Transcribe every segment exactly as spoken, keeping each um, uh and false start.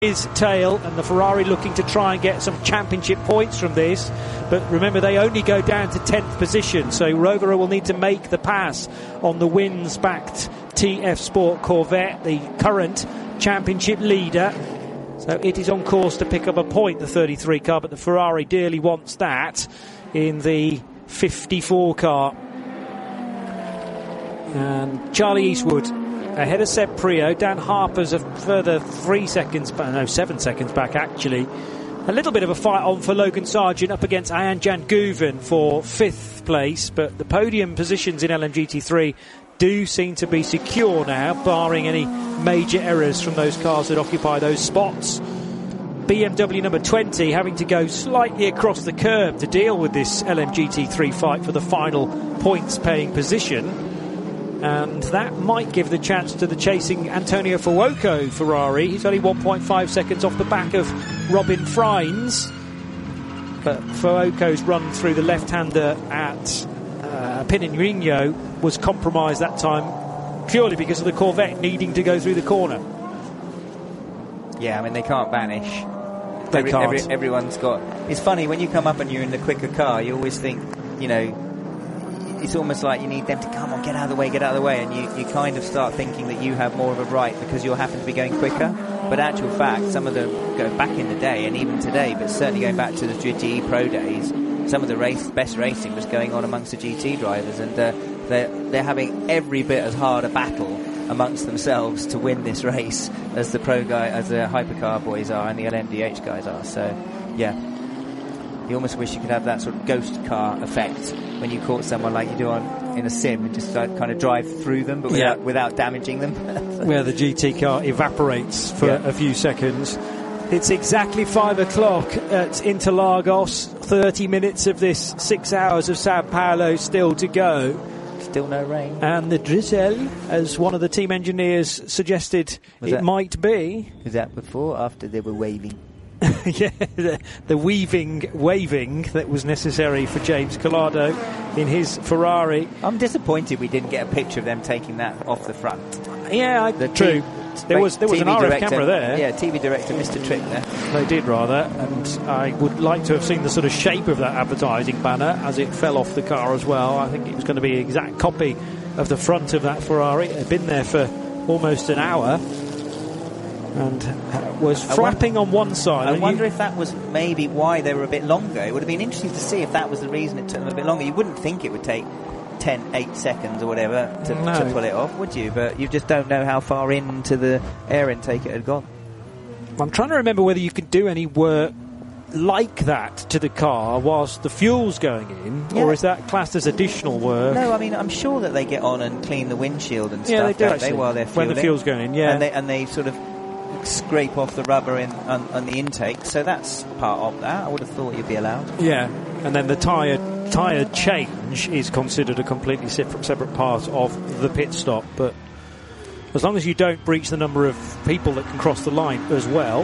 his tail, and the Ferrari looking to try and get some championship points from this. But remember, they only go down to tenth position, so Rovere will need to make the pass on the Wins-backed T F Sport Corvette, the current championship leader. So it is on course to pick up a point, the thirty-three car, but the Ferrari dearly wants that in the fifty-four car. And Charlie Eastwood ahead of Seb Priaulx. Dan Harper's a further three seconds, no, seven seconds back actually. A little bit of a fight on for Logan Sargent up against Ayan Janguven for fifth place, but the podium positions in L M G T three do seem to be secure now, barring any major errors from those cars that occupy those spots. B M W number twenty having to go slightly across the curb to deal with this L M G T three fight for the final points paying position. And that might give the chance to the chasing Antonio Fuoco Ferrari. He's only one point five seconds off the back of Robin Freins. But Fuoco's run through the left-hander at uh, Pinarino was compromised that time purely because of the Corvette needing to go through the corner. Yeah, I mean, they can't vanish. They Every, can't. Every, everyone's got... It's funny, when you come up and you're in the quicker car, you always think, you know... It's almost like you need them to come on, get out of the way, get out of the way, and you, you kind of start thinking that you have more of a right because you happen to be going quicker. But actual fact, some of them go back in the day, and even today, but certainly going back to the G T E Pro days, some of the race, best racing was going on amongst the G T drivers, and uh, they're, they're having every bit as hard a battle amongst themselves to win this race as the pro guy, as the hypercar boys are, and the L M D H guys are. So, yeah. You almost wish you could have that sort of ghost car effect when you caught someone like you do on in a sim and just like, kind of drive through them, but without, yeah. without damaging them. Where the G T car evaporates for yeah. a few seconds. It's exactly five o'clock at Interlagos. thirty minutes of this six hours of Sao Paulo still to go. Still no rain. And the drizzle, as one of the team engineers suggested Was it that, might be. Was that before or after they were waving? yeah, the, the weaving, waving that was necessary for James Collado in his Ferrari. I'm disappointed we didn't get a picture of them taking that off the front. Yeah, I, the true. T- there was there was T V an R F director, camera there. Yeah, T V director missed a trick there. They did rather, and I would like to have seen the sort of shape of that advertising banner as it fell off the car as well. I think it was going to be an exact copy of the front of that Ferrari. It had been there for almost an hour. And was flapping on one side. I wonder if that was maybe why they were a bit longer. It would have been interesting to see if that was the reason it took them a bit longer. You wouldn't think it would take ten, eight seconds or whatever to, no. to pull it off, would you? But you just don't know how far into the air intake it had gone. I'm trying to remember whether you could do any work like that to the car whilst the fuel's going in, yeah. or is that classed as additional work? No, I mean, I'm sure that they get on and clean the windshield and yeah, stuff, they do, don't they, while they're fueling. When the fuel's going in, yeah. And they, and they sort of scrape off the rubber in on, on the intake, so that's part of that. I would have thought you'd be allowed. Yeah, and then the tyre tyre change is considered a completely separate, separate part of the pit stop, but as long as you don't breach the number of people that can cross the line as well.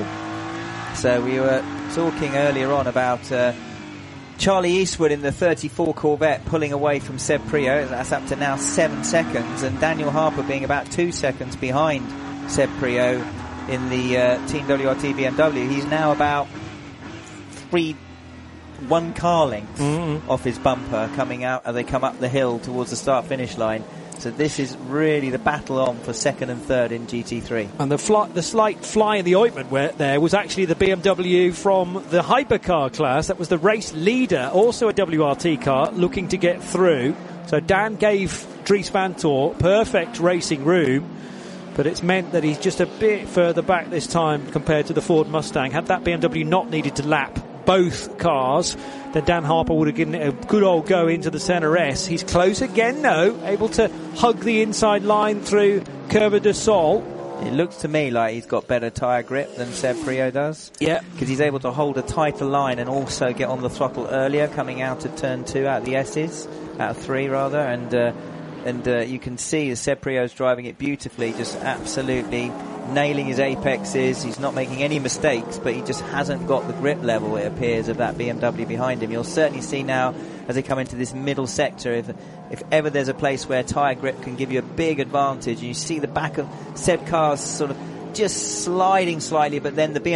So we were talking earlier on about uh, Charlie Eastwood in the thirty-four Corvette pulling away from Seb Priaulx. That's up to now seven seconds, and Daniel Harper being about two seconds behind Seb Priaulx in the uh, Team W R T B M W. He's now about three, one car length mm-hmm. off his bumper coming out as they come up the hill towards the start-finish line. So this is really the battle on for second and third in G T three. And the, fly, the slight fly in the ointment where there was actually the B M W from the hypercar class. That was the race leader, also a W R T car, looking to get through. So Dan gave Dries Vanthoor perfect racing room, but it's meant that he's just a bit further back this time compared to the Ford Mustang. Had that B M W not needed to lap both cars, then Dan Harper would have given it a good old go into the Senna S. He's close again, though, able to hug the inside line through Curva de Sol. It looks to me like he's got better tyre grip than Seb Priaulx does. Yeah. Because he's able to hold a tighter line and also get on the throttle earlier, coming out of turn two, out of the S's, out of three rather, and uh, and uh, you can see Seb Priaulx's driving it beautifully, just absolutely nailing his apexes. He's not making any mistakes, but he just hasn't got the grip level, it appears, of that B M W behind him. You'll certainly see now as they come into this middle sector, if if ever there's a place where tyre grip can give you a big advantage, you see the back of Seb Carr's sort of just sliding slightly, but then the B M